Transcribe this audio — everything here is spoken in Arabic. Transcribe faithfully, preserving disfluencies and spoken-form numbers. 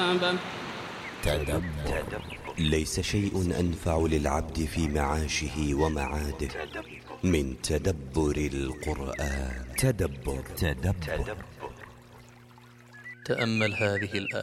حسابه. تدبر. ليس شيء أنفع للعبد في معاشه ومعاده من تدبر القرآن. تدبر. تدبر. تأمل هذه الآية: